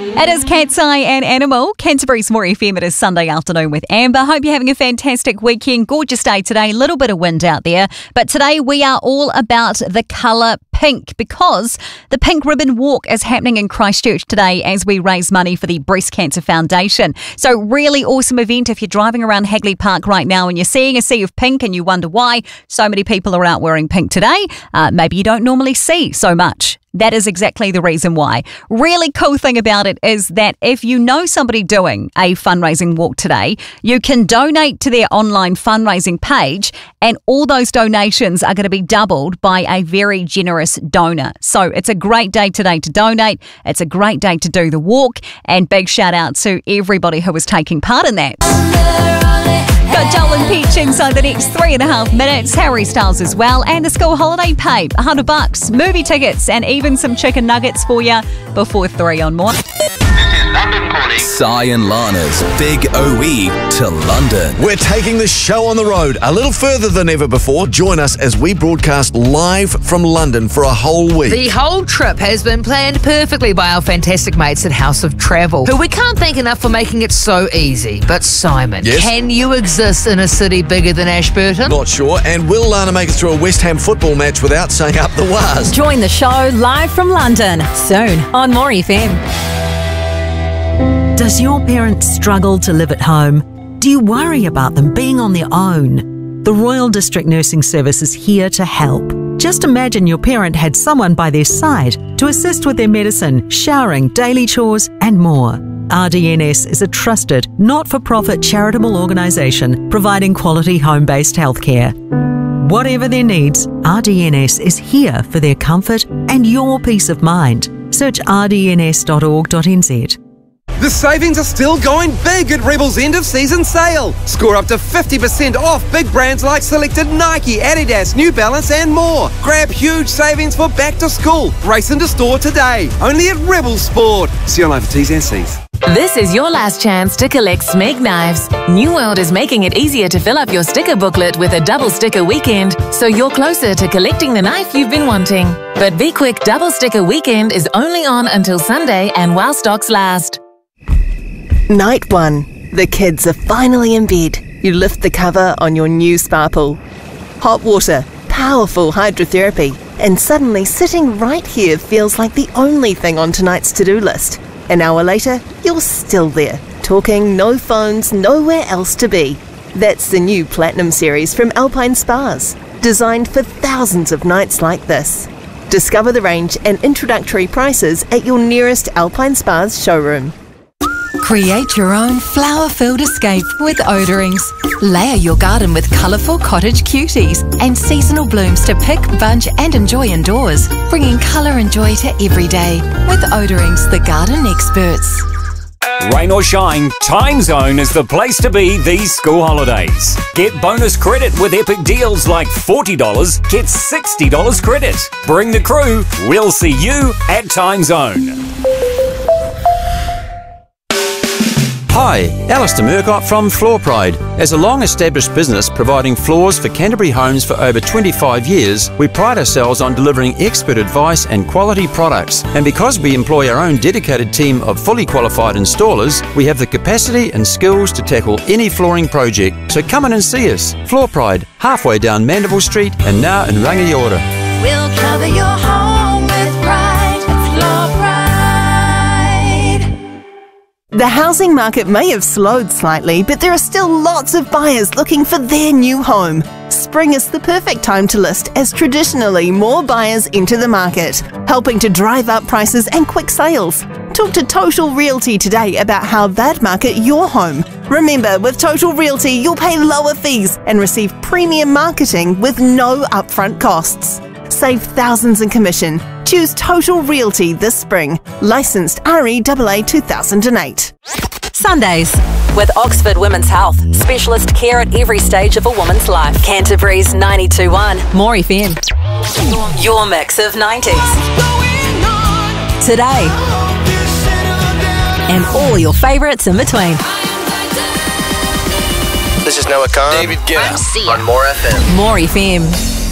It is Cat's Eye and Animal. Canterbury's More FM. It is Sunday afternoon with Amber. Hope you're having a fantastic weekend. Gorgeous day today. Little bit of wind out there. But today we are all about the colour pink because the Pink Ribbon Walk is happening in Christchurch today as we raise money for the Breast Cancer Foundation. So really awesome event. If you're driving around Hagley Park right now and you're seeing a sea of pink and you wonder why so many people are out wearing pink today, maybe you don't normally see so much. That is exactly the reason why. Really cool thing about it is that if you know somebody doing a fundraising walk today, you can donate to their online fundraising page and all those donations are going to be doubled by a very generous donor. So it's a great day today to donate. It's a great day to do the walk and big shout out to everybody who was taking part in that. Got Joel and Peach inside the next 3.5 minutes. Harry Styles as well. And the school holiday pay, $100, movie tickets, and even some chicken nuggets for you before 3 on More. London calling. Sai and Lana's Big OE to London. We're taking the show on the road a little further than ever before. Join us as we broadcast live from London for a whole week. The whole trip has been planned perfectly by our fantastic mates at House of Travel, who we can't thank enough for making it so easy. But Simon, Yes? Can you exist in a city bigger than Ashburton? Not sure. And will Lana make it through a West Ham football match without saying up the waz? Join the show live from London soon on More FM. Does your parent struggle to live at home? Do you worry about them being on their own? The Royal District Nursing Service is here to help. Just imagine your parent had someone by their side to assist with their medicine, showering, daily chores, and more. RDNS is a trusted, not-for-profit charitable organisation providing quality home-based healthcare. Whatever their needs, RDNS is here for their comfort and your peace of mind. Search rdns.org.nz. The savings are still going big at Rebel's end of season sale. Score up to 50% off big brands like selected Nike, Adidas, New Balance and more. Grab huge savings for back to school. Race into store today. Only at Rebel Sport. See online for T's and C's. This is your last chance to collect Smeg knives. New World is making it easier to fill up your sticker booklet with a double sticker weekend, so you're closer to collecting the knife you've been wanting. But be quick, double sticker weekend is only on until Sunday and while stocks last. Night 1. The kids are finally in bed. You lift the cover on your new spa pool. Hot water, powerful hydrotherapy, and suddenly sitting right here feels like the only thing on tonight's to-do list. An hour later, you're still there, talking, no phones, nowhere else to be. That's the new Platinum series from Alpine Spas, designed for thousands of nights like this. Discover the range and introductory prices at your nearest Alpine Spas showroom. Create your own flower-filled escape with Odorings. Layer your garden with colourful cottage cuties and seasonal blooms to pick, bunch and enjoy indoors, bringing colour and joy to every day with Odorings, the garden experts. Rain or shine, Time Zone is the place to be these school holidays. Get bonus credit with epic deals like $40, get $60 credit. Bring the crew, we'll see you at Time Zone. Hi, Alistair Murcott from Floor Pride. As a long-established business providing floors for Canterbury homes for over 25 years, we pride ourselves on delivering expert advice and quality products. And because we employ our own dedicated team of fully qualified installers, we have the capacity and skills to tackle any flooring project. So come in and see us. Floor Pride, halfway down Mandeville Street and now in Rangiora. We'll cover your home with pride. Floor Pride. The housing market may have slowed slightly, but there are still lots of buyers looking for their new home. Spring is the perfect time to list, as traditionally more buyers enter the market, helping to drive up prices and quick sales. Talk to Total Realty today about how they'd market your home. Remember, with Total Realty, you'll pay lower fees and receive premium marketing with no upfront costs. Save thousands in commission. Choose Total Realty this spring. Licensed REAA 2008. Sundays with Oxford Women's Health. Specialist care at every stage of a woman's life. Canterbury's 92.1 More FM. Your mix of 90s. Today. And all your favourites in between. This is Noah Khan. David Guetta on More FM. More FM.